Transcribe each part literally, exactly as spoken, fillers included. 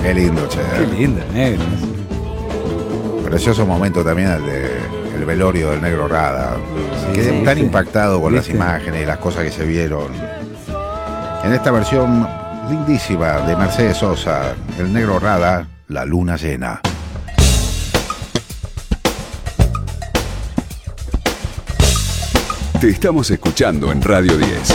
Qué lindo, che. Qué lindo, negro. Precioso momento también el de el velorio del negro Rada. Sí, Quedé sí, tan sí. impactado con ¿Viste? las imágenes y las cosas que se vieron. En esta versión lindísima de Mercedes Sosa, el negro Rada, La luna llena. Te estamos escuchando en Radio diez.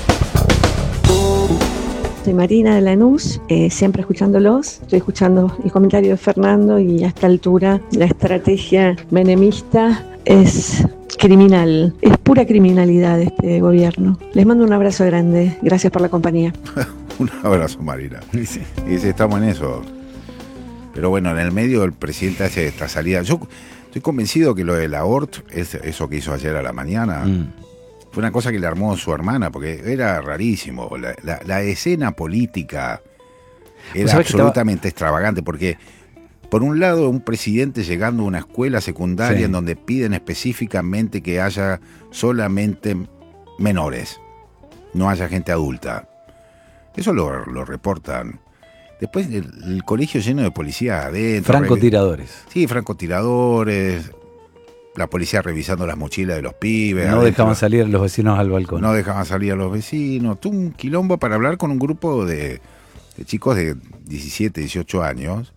Soy Marina de Lanús, eh, siempre escuchándolos. Estoy escuchando el comentario de Fernando y a esta altura la estrategia menemista es criminal. Es pura criminalidad este gobierno. Les mando un abrazo grande. Gracias por la compañía. Un abrazo, Marina. Sí, sí. Y sí, estamos en eso. Pero bueno, en el medio el presidente hace esta salida. Yo estoy convencido que lo de la Hort, es eso que hizo ayer a la mañana, Mm. fue una cosa que le armó su hermana, porque era rarísimo. La, la, la escena política era sabés que absolutamente extravagante, porque por un lado un presidente llegando a una escuela secundaria Sí. en donde piden específicamente que haya solamente menores, no haya gente adulta. Eso lo, lo reportan. Después el, el colegio lleno de policía adentro. Francotiradores. Sí, francotiradores. La policía revisando las mochilas de los pibes. No adentro. dejaban salir los vecinos al balcón. No dejaban salir a los vecinos. Tuvo un quilombo para hablar con un grupo de, de chicos de diecisiete, dieciocho años.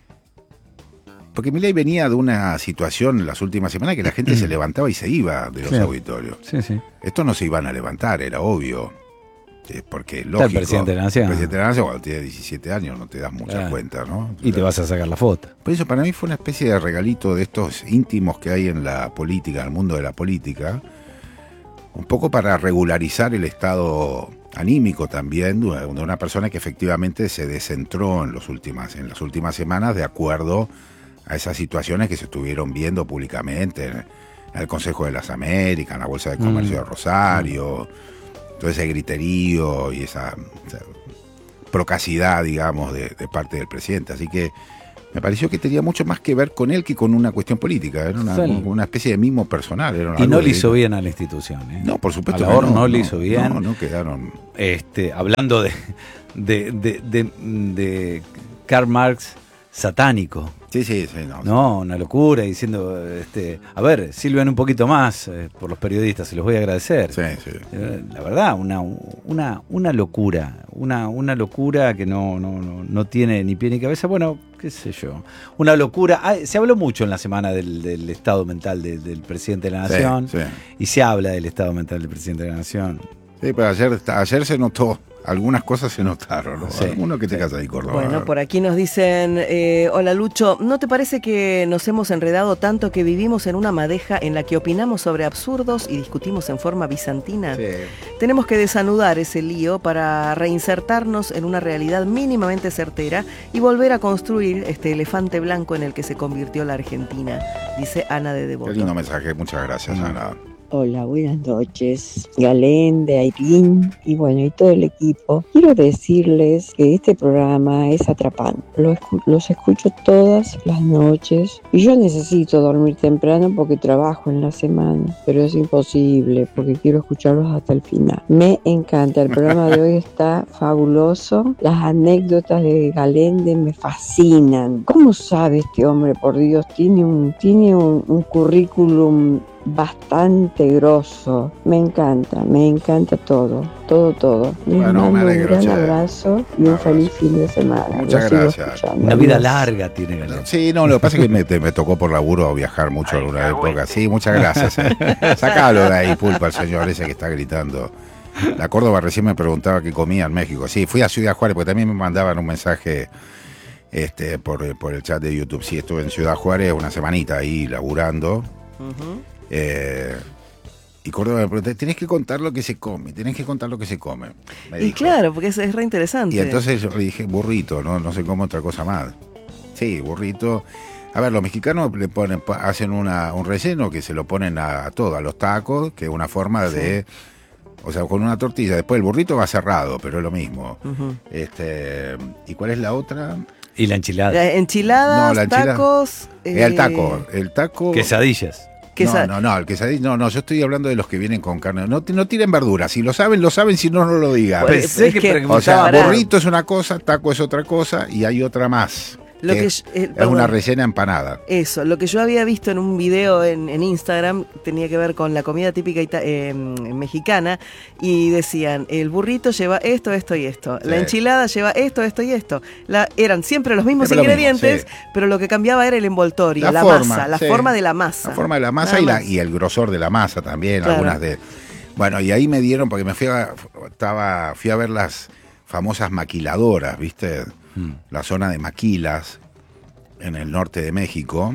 Porque Milei venía de una situación en las últimas semanas que la gente se levantaba y se iba de los Sí. auditorios. Sí, sí. Estos no se iban a levantar, era obvio. Eh, Porque Está lógico. el presidente de la Nación. El presidente de la Nación, cuando tienes diecisiete años, no te das mucha Claro. cuenta, ¿no? Y te vas a sacar la foto. Por eso para mí fue una especie de regalito de estos íntimos que hay en la política, en el mundo de la política, un poco para regularizar el estado anímico también de una, de una persona que efectivamente se descentró en, los últimas, en las últimas semanas de acuerdo a esas situaciones que se estuvieron viendo públicamente en, en el Consejo de las Américas, en la Bolsa de Comercio Mm. de Rosario, todo ese griterío y esa, esa procacidad, digamos, de, de parte del presidente. Así que me pareció que tenía mucho más que ver con él que con una cuestión política. Era una, Sí. una especie de mimo personal. Era Y algo no le de- hizo bien a la institución. ¿eh? No, por supuesto A que la Hort no, no le no, hizo bien. No, no quedaron. Este, hablando de, de, de, de, de Karl Marx satánico. Sí, sí, sí. No, No, una locura, diciendo, este, a ver, silben un poquito más eh, por los periodistas, se los voy a agradecer. sí, sí. Eh, La verdad, una, una, una locura, una, una locura que no, no, no, no tiene ni pie ni cabeza. Bueno, qué sé yo, una locura. Ah, se habló mucho en la semana del, del estado mental de- del presidente de la Sí, Nación, sí. y se habla del estado mental del presidente de la Nación. Sí, pero ayer, ayer se notó. Algunas cosas se notaron, ¿no? Sí, Alguno que te sí. casa ahí, Córdoba. Bueno, por aquí nos dicen, eh, hola Lucho, ¿no te parece que nos hemos enredado tanto que vivimos en una madeja en la que opinamos sobre absurdos y discutimos en forma bizantina? Sí. Tenemos que desanudar ese lío para reinsertarnos en una realidad mínimamente certera y volver a construir este elefante blanco en el que se convirtió la Argentina, dice Ana de Qué Devoto. lindo mensaje. Muchas gracias, Mm. Ana. Hola, buenas noches. Galén, de Airín y bueno, y todo el equipo. Quiero decirles que este programa es atrapante. Lo escu- los escucho todas las noches y yo necesito dormir temprano porque trabajo en la semana, pero es imposible porque quiero escucharlos hasta el final. Me encanta. El programa de hoy está fabuloso. Las anécdotas de Galende me fascinan. ¿Cómo sabe este hombre, por Dios? Tiene un, tiene un, un currículum bastante grosso. Me encanta, me encanta todo, todo, todo. Les Bueno, me mando un alegro, gran che. abrazo y Un un abrazo. feliz fin de semana. Muchas Lo sigo gracias. escuchando. Una vida Adiós. larga tiene Galán. Sí, no, lo que pasa es que me, te- me tocó por laburo viajar mucho alguna época. Sí, muchas gracias. Eh. Sacalo de ahí, pulpa, el señor ese que está gritando. La Córdoba recién me preguntaba qué comía en México. Sí, fui a Ciudad Juárez, porque también me mandaban un mensaje este, por, por el chat de YouTube. Sí, estuve en Ciudad Juárez una semanita ahí laburando. Ujú. Eh, y Córdoba me preguntó, tenés que contar lo que se come, tenés que contar lo que se come. me Y dijo. claro, porque es, es re interesante. Y entonces yo le dije, burrito, no, no sé cómo otra cosa más. Sí, burrito. A ver, los mexicanos le ponen, pa- hacen una, un relleno que se lo ponen a, a todo, a los tacos, que es una forma de, o sea, con una tortilla. Después el burrito va cerrado, pero es lo mismo. Ujú. Este, ¿y cuál es la otra? Y la enchilada. La- Enchiladas, No, la enchilada- tacos... Eh, el eh, taco, el taco. Quesadillas. Quesa- No, no, no, el quesadillo, no, no, yo estoy hablando de los que vienen con carne. No, no tiren verduras, si lo saben, lo saben, si no, no lo digan. Bueno, Pensé es que que- preguntaba O sea, Pará. burrito es una cosa, taco es otra cosa y hay otra más. Lo que que es, yo- eh, es perdón. una rellena empanada. Eso, lo que yo había visto en un video en, en Instagram tenía que ver con la comida típica ita- eh, mexicana y decían, el burrito lleva esto, esto y esto, Sí. la enchilada lleva esto, esto y esto. La, eran siempre los mismos Siempre lo mismo, ingredientes, sí. pero lo que cambiaba era el envoltorio, la, La forma, masa, la sí. forma de la masa. La forma de la masa Nada y, la, más. y el grosor de la masa también, Claro. algunas de... Bueno, y ahí me dieron, porque me fui a, estaba, fui a ver las famosas maquiladoras, ¿viste? Mm. La zona de maquilas en el norte de México,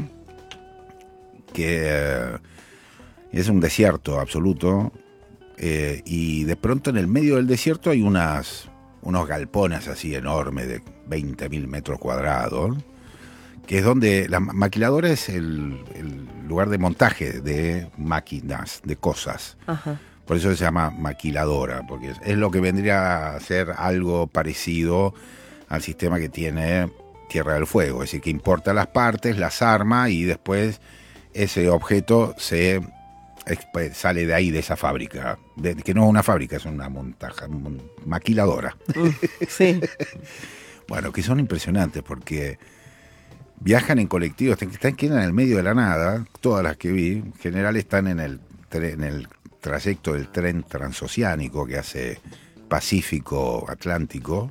que eh, es un desierto absoluto, eh, y de pronto en el medio del desierto hay unas, unos galpones así enormes de veinte mil metros cuadrados, que es donde la maquiladora es el, el lugar de montaje de máquinas, de cosas. Ajá. Por eso se llama maquiladora, porque es, es lo que vendría a ser algo parecido al sistema que tiene Tierra del Fuego, es decir, que importa las partes, las arma y después ese objeto se exp- sale de ahí, de esa fábrica, de, que no es una fábrica, es una montaja, mon- maquiladora. Mm, sí. Bueno, que son impresionantes porque viajan en colectivos, están quedan en el medio de la nada, todas las que vi, en general están en el, tre- en el trayecto del tren transoceánico que hace Pacífico-Atlántico,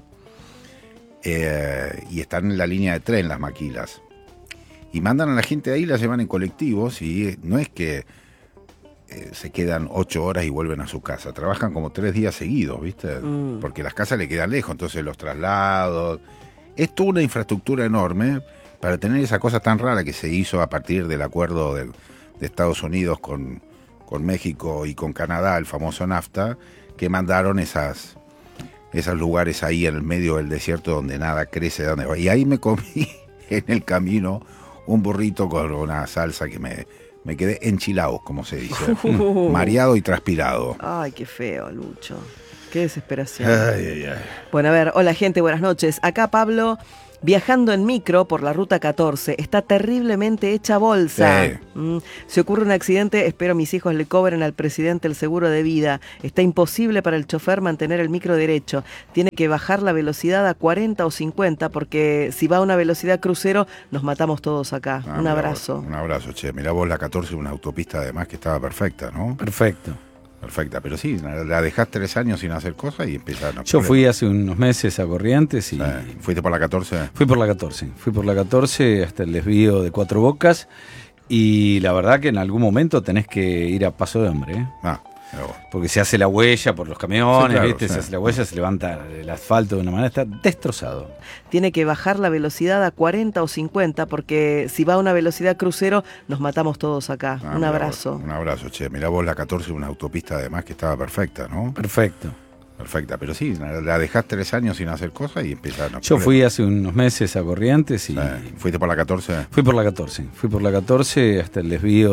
eh, y están en la línea de tren las maquilas. Y mandan a la gente de ahí, la llevan en colectivos y no es que eh, se quedan ocho horas y vuelven a su casa, trabajan como tres días seguidos, ¿viste? Mm. Porque las casas le quedan lejos, entonces los traslados... Es toda una infraestructura enorme para tener esa cosa tan rara que se hizo a partir del acuerdo de, de Estados Unidos con, con México y con Canadá, el famoso NAFTA, que mandaron esas, esos lugares ahí en el medio del desierto donde nada crece, donde va. Y ahí me comí en el camino un burrito con una salsa que me, me quedé enchilado, como se dice, mareado y transpirado. Ay, qué feo, Lucho. Qué desesperación. Ay, ay, ay. Bueno, a ver, hola gente, buenas noches. Acá Pablo, viajando en micro por la ruta catorce, está terriblemente hecha bolsa. Sí. Mm, si ocurre un accidente, espero mis hijos le cobren al presidente el seguro de vida. Está imposible para el chofer mantener el micro derecho. Tiene que bajar la velocidad a cuarenta o cincuenta porque si va a una velocidad crucero, nos matamos todos acá. Ah, un mirá abrazo. vos, un abrazo, che. Mirá vos la catorce, una autopista además que estaba perfecta, ¿no? Perfecto. Perfecta, pero sí, la, la dejás tres años sin hacer cosas y empiezan a... Yo fui hace unos meses a Corrientes y Sí. ¿Fuiste por la catorce? fui por la catorce. Fui por la catorce hasta el desvío de Cuatro Bocas y la verdad que en algún momento tenés que ir a paso de hombre, ¿eh? Ah, mirá vos. Porque se hace la huella por los camiones, Sí, claro, ¿viste? sí. Se hace la huella, se levanta el asfalto de una manera, está destrozado. Tiene que bajar la velocidad a cuarenta o cincuenta porque si va a una velocidad crucero, nos matamos todos acá. Ah, un mirá abrazo. vos, un abrazo, che. Mirá vos la catorce, una autopista además que estaba perfecta, ¿no? Perfecto. Perfecta, pero sí, la, la dejás tres años sin hacer cosas y empiezan a... Yo fui hace unos meses a Corrientes y Sí. ¿Fuiste por la catorce? fui por la catorce. Fui por la catorce hasta el desvío